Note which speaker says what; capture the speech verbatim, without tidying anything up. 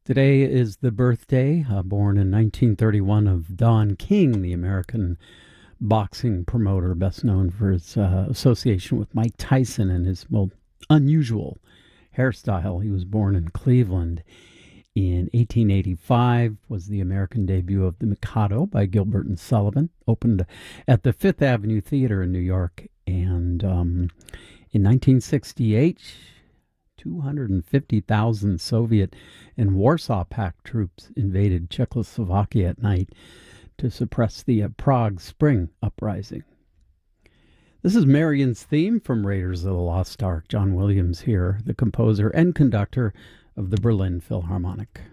Speaker 1: Today is the birthday, uh, born in nineteen thirty-one, of Don King, the American boxing promoter, best known for his uh, association with Mike Tyson and his, well, unusual hairstyle. He was born in Cleveland in eighteen eighty-five, was the American debut of The Mikado by Gilbert and Sullivan, opened at the Fifth Avenue Theater in New York, and um, in nineteen sixty-eight, two hundred fifty thousand Soviet and Warsaw Pact troops invaded Czechoslovakia at night to suppress the uh, Prague Spring Uprising. This is Marion's theme from Raiders of the Lost Ark. John Williams here, the composer and conductor of the Berlin Philharmonic.